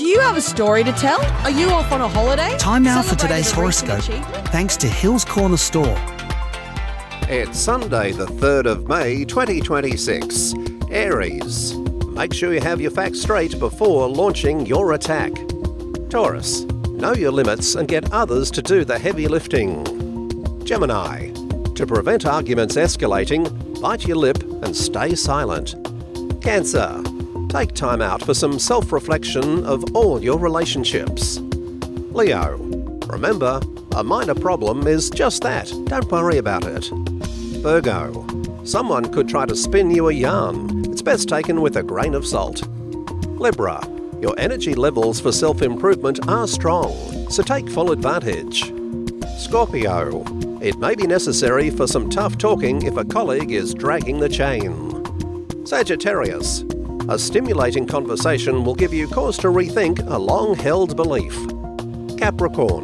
you have a story to tell? Are you off on a holiday? Time now for Celebrating today's a recent horoscope, achievement? thanks to Hills Corner Store. It's Sunday the 3rd of May 2026. Aries. Make sure you have your facts straight before launching your attack. Taurus. Know your limits and get others to do the heavy lifting. Gemini. To prevent arguments escalating, bite your lip and stay silent. Cancer. Take time out for some self-reflection of all your relationships. Leo. Remember, a minor problem is just that. Don't worry about it. Virgo. Someone could try to spin you a yarn. It's best taken with a grain of salt. Libra. Your energy levels for self-improvement are strong, so take full advantage. Scorpio. It may be necessary for some tough talking if a colleague is dragging the chain. Sagittarius. A stimulating conversation will give you cause to rethink a long-held belief. Capricorn.